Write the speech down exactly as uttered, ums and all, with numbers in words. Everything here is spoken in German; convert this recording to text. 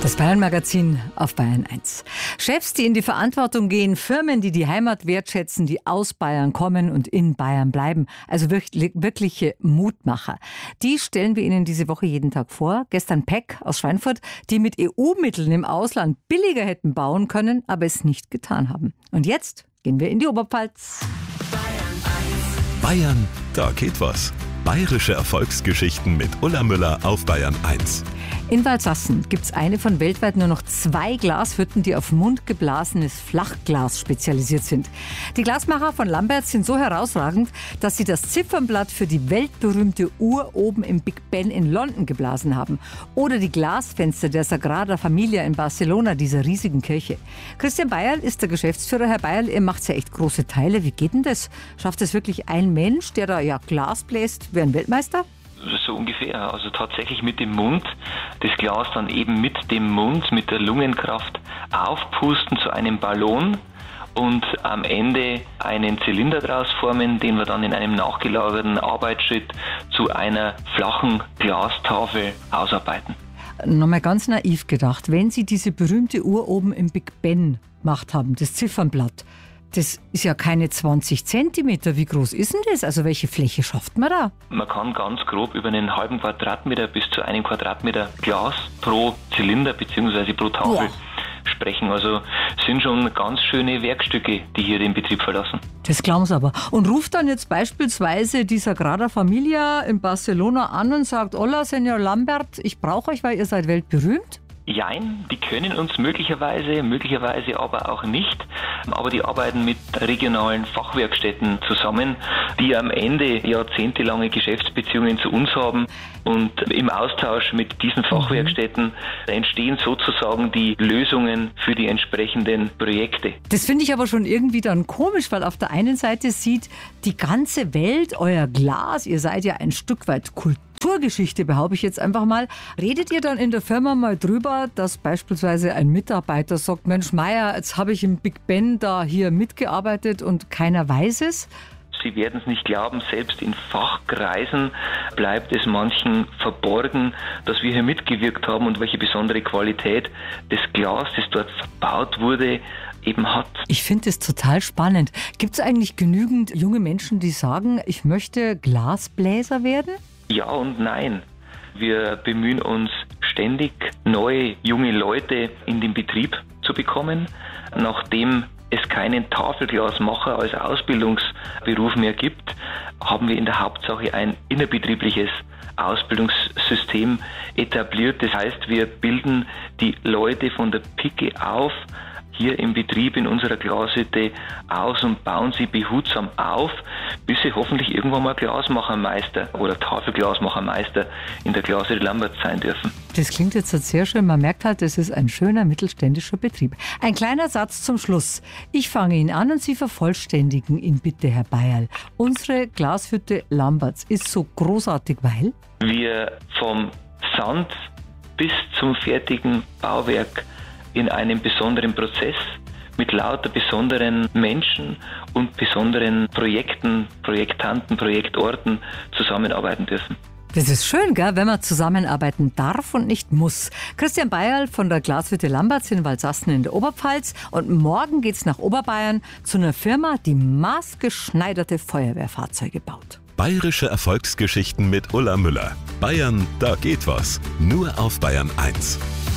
Das Bayern-Magazin auf Bayern eins. Chefs, die in die Verantwortung gehen, Firmen, die die Heimat wertschätzen, die aus Bayern kommen und in Bayern bleiben. Also wirklich, wirkliche Mutmacher. Die stellen wir Ihnen diese Woche jeden Tag vor. Gestern P E C aus Schweinfurt, die mit E U-Mitteln im Ausland billiger hätten bauen können, aber es nicht getan haben. Und jetzt gehen wir in die Oberpfalz. Bayern, da geht was. Bayerische Erfolgsgeschichten mit Ulla Müller auf Bayern eins. In Waldsassen gibt es eine von weltweit nur noch zwei Glashütten, die auf mundgeblasenes Flachglas spezialisiert sind. Die Glasmacher von Lambert sind so herausragend, dass sie das Ziffernblatt für die weltberühmte Uhr oben im Big Ben in London geblasen haben. Oder die Glasfenster der Sagrada Familia in Barcelona, dieser riesigen Kirche. Christian Beierl ist der Geschäftsführer. Herr Beierl, ihr macht ja echt große Teile. Wie geht denn das? Schafft es wirklich ein Mensch, der da ja Glas bläst, wie ein Weltmeister? So ungefähr, also tatsächlich mit dem Mund, das Glas dann eben mit dem Mund, mit der Lungenkraft aufpusten zu einem Ballon und am Ende einen Zylinder draus formen, den wir dann in einem nachgelagerten Arbeitsschritt zu einer flachen Glastafel ausarbeiten. Nochmal ganz naiv gedacht, wenn Sie diese berühmte Uhr oben im Big Ben gemacht haben, das Ziffernblatt, das ist ja keine zwanzig Zentimeter. Wie groß ist denn das? Also welche Fläche schafft man da? Man kann ganz grob über einen halben Quadratmeter bis zu einem Quadratmeter Glas pro Zylinder bzw. pro Tafel Boah. sprechen. Also sind schon ganz schöne Werkstücke, die hier den Betrieb verlassen. Das glauben Sie aber. Und ruft dann jetzt beispielsweise die Sagrada Familia in Barcelona an und sagt, Hola, Señor Lambert, ich brauche euch, weil ihr seid weltberühmt? Jein, die können uns möglicherweise, möglicherweise aber auch nicht. Aber die arbeiten mit regionalen Fachwerkstätten zusammen, die am Ende jahrzehntelange Geschäftsbeziehungen zu uns haben. Und im Austausch mit diesen Fachwerkstätten entstehen sozusagen die Lösungen für die entsprechenden Projekte. Das finde ich aber schon irgendwie dann komisch, weil auf der einen Seite sieht die ganze Welt euer Glas, ihr seid ja ein Stück weit Kulturgeschichte, behaupte ich jetzt einfach mal. Redet ihr dann in der Firma mal drüber, dass beispielsweise ein Mitarbeiter sagt, Mensch Meier, jetzt habe ich im Big Ben da hier mitgearbeitet und keiner weiß es? Sie werden es nicht glauben, selbst in Fachkreisen bleibt es manchen verborgen, dass wir hier mitgewirkt haben und welche besondere Qualität das Glas, das dort verbaut wurde, eben hat. Ich finde es total spannend. Gibt es eigentlich genügend junge Menschen, die sagen, ich möchte Glasbläser werden? Ja und nein. Wir bemühen uns ständig, neue, junge Leute in den Betrieb zu bekommen, nachdem es keinen Tafelglasmacher als Ausbildungsberuf mehr gibt, haben wir in der Hauptsache ein innerbetriebliches Ausbildungssystem etabliert. Das heißt, wir bilden die Leute von der Pike auf, hier im Betrieb in unserer Glashütte aus und bauen sie behutsam auf, bis sie hoffentlich irgendwann mal Glasmachermeister oder Tafelglasmachermeister in der Glashütte Lambert sein dürfen. Das klingt jetzt sehr schön. Man merkt halt, das ist ein schöner mittelständischer Betrieb. Ein kleiner Satz zum Schluss. Ich fange ihn an und Sie vervollständigen ihn bitte, Herr Beierl. Unsere Glashütte Lamberts ist so großartig, weil? Wir vom Sand bis zum fertigen Bauwerk in einem besonderen Prozess mit lauter besonderen Menschen und besonderen Projekten, Projektanten, Projektorten zusammenarbeiten dürfen. Das ist schön, gell, wenn man zusammenarbeiten darf und nicht muss. Christian Beierl von der Glashütte Lamberts in Waldsassen in der Oberpfalz. Und morgen geht's nach Oberbayern zu einer Firma, die maßgeschneiderte Feuerwehrfahrzeuge baut. Bayerische Erfolgsgeschichten mit Ulla Müller. Bayern, da geht was. Nur auf Bayern eins.